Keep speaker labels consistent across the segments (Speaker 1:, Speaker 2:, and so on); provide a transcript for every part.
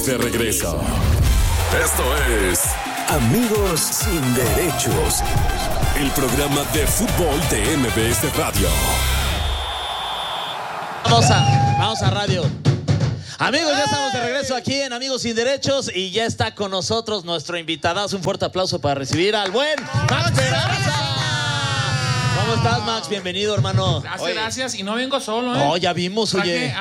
Speaker 1: De regreso. Esto es Amigos Sin Derechos, el programa de fútbol de MBS Radio.
Speaker 2: Vamos a radio. Amigos, ya estamos de regreso aquí en Amigos Sin Derechos y ya está con nosotros nuestro invitadazo. Un fuerte aplauso para recibir al buen Max Peraza. ¿Cómo estás, Max? Bienvenido, hermano.
Speaker 3: Gracias. Y no vengo solo, ¿eh?
Speaker 2: No, ya vimos, oye.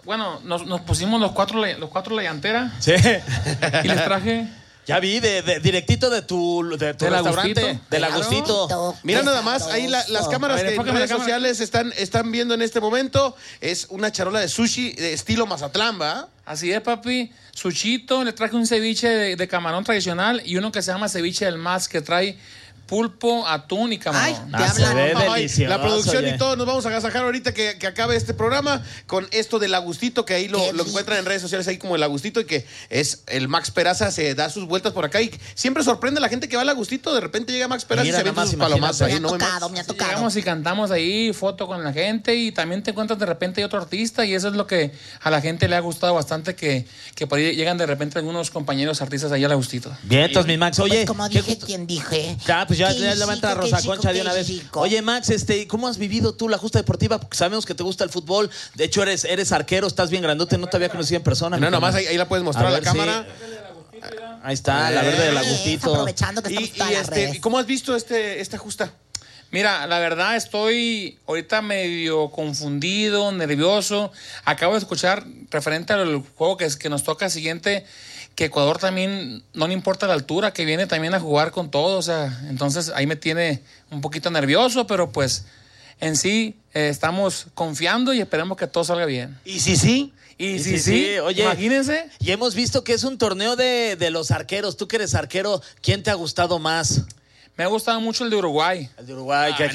Speaker 3: Nos pusimos los cuatro la llantera.
Speaker 2: Sí.
Speaker 3: Y les traje...
Speaker 2: Ya vi, directito de tu restaurante. Del Agustito.
Speaker 4: Mira nada más, ahí las cámaras que en redes sociales están viendo en este momento. Es una charola de sushi de estilo Mazatlán, ¿va?
Speaker 3: Así es, papi. Sushito, le traje un ceviche de camarón tradicional y uno que se llama ceviche del Max, que trae pulpo, atún y camarón.
Speaker 2: Se ve delicioso,
Speaker 4: la producción
Speaker 2: oye.
Speaker 4: y todo, nos vamos a agasajar ahorita que acabe este programa con esto del Agustito, que ahí lo encuentran en redes sociales ahí como el Agustito, y que es el Max Peraza, se da sus vueltas por acá y siempre sorprende a la gente que va al Agustito. De repente llega Max Peraza y se vende sus palomazos ahí, ¿no?
Speaker 5: Me ha tocado.
Speaker 3: Llegamos y cantamos ahí, foto con la gente, y también te encuentras de repente otro artista, y eso es lo que a la gente le ha gustado bastante, que por ahí llegan de repente algunos compañeros artistas ahí al Agustito.
Speaker 2: Bien, entonces, mi Max, oye.
Speaker 5: Pues como dije, ¿quién dije?
Speaker 2: Ya, pues ya le va a entrar Rosa Concha de una vez.
Speaker 5: Chico.
Speaker 2: Oye, Max, ¿cómo has vivido tú la justa deportiva? Porque sabemos que te gusta el fútbol. De hecho, eres arquero, estás bien grandote, no te había conocido en persona.
Speaker 4: No, nomás ahí la puedes mostrar a la cámara.
Speaker 2: Sí. Ahí está, la verde del Agustito.
Speaker 5: Aprovechando que estamos todas las redes.
Speaker 4: ¿Cómo has visto esta justa?
Speaker 3: Mira, la verdad estoy ahorita medio confundido, nervioso. Acabo de escuchar referente al juego que nos toca siguiente, que Ecuador también no le importa la altura, que viene también a jugar con todo, o sea, entonces ahí me tiene un poquito nervioso, pero pues en sí estamos confiando y esperemos que todo salga bien.
Speaker 4: ¿Y sí?
Speaker 3: Y sí,
Speaker 2: oye,
Speaker 3: imagínense.
Speaker 2: Y hemos visto que es un torneo de los arqueros. Tú que eres arquero, ¿quién te ha gustado más?
Speaker 3: Me ha gustado mucho el de Uruguay.
Speaker 2: El de Uruguay, que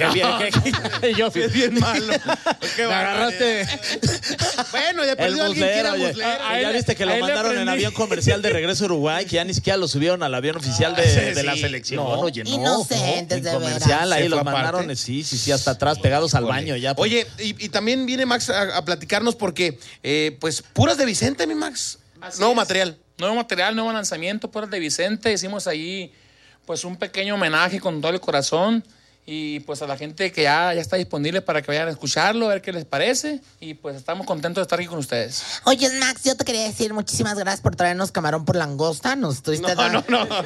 Speaker 4: Yo fui bien malo.
Speaker 2: Me agarraste.
Speaker 4: Bueno, ya perdió alguien que era muslero.
Speaker 2: Ya viste que lo mandaron en avión comercial de regreso a Uruguay, que ya ni siquiera lo subieron al avión oficial de la selección. No, oye, no.
Speaker 5: Inocentes, de veras.
Speaker 2: Comercial, ahí
Speaker 4: Se
Speaker 2: los
Speaker 4: fue
Speaker 2: mandaron,
Speaker 4: aparte.
Speaker 2: sí, hasta atrás, pegados al baño ya.
Speaker 4: Oye, y también viene Max a platicarnos porque, pues, puras de Vicente, mi Max. Nuevo material,
Speaker 3: Nuevo lanzamiento, puras de Vicente. Hicimos ahí pues un pequeño homenaje con todo el corazón, y pues a la gente que ya está disponible para que vayan a escucharlo, a ver qué les parece, y pues estamos contentos de estar aquí con ustedes.
Speaker 5: Oye, Max, yo te quería decir muchísimas gracias por traernos camarón por langosta. Nos estuviste dando.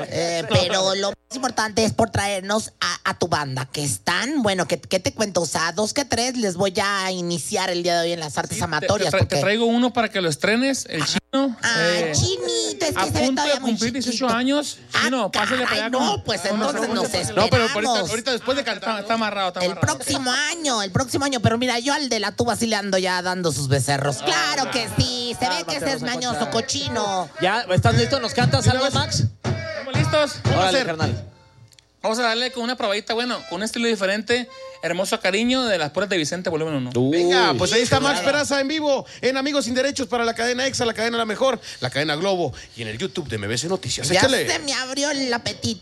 Speaker 5: Pero lo más importante es por traernos a tu banda, que están, bueno, ¿qué te cuento? O sea, 2 que 3 les voy a iniciar el día de hoy en las artes amatorias.
Speaker 3: Te traigo uno para que lo estrenes, el Chino.
Speaker 5: Chinito, es que
Speaker 3: a
Speaker 5: se ve
Speaker 3: punto
Speaker 5: todavía
Speaker 3: de
Speaker 5: muy
Speaker 3: cumplir 18
Speaker 5: chiquito.
Speaker 3: años. Chino, pásale para allá.
Speaker 5: No, pues entonces nos esperamos.
Speaker 4: No, pero ahorita después de cantar.
Speaker 3: Está amarrado.
Speaker 5: El próximo año, pero mira, yo al de la tuba sí le ando ya dando sus becerros. Claro que sí, se ve que ese es mañoso, cochino.
Speaker 2: ¿Ya? ¿Estás listo? ¿Nos cantas algo, Max?
Speaker 3: ¿Estamos listos?
Speaker 2: Órale, carnal.
Speaker 3: Vamos a darle con una probadita, bueno, con un estilo diferente. Hermoso Cariño, de las puras de Vicente, volumen 1.
Speaker 4: Venga, pues ahí está Max Peraza en vivo en Amigos Sin Derechos para la cadena EXA, la cadena La Mejor, la cadena Globo y en el YouTube de MBS Noticias.
Speaker 5: Ya
Speaker 4: Échale.
Speaker 5: se me abrió el apetito.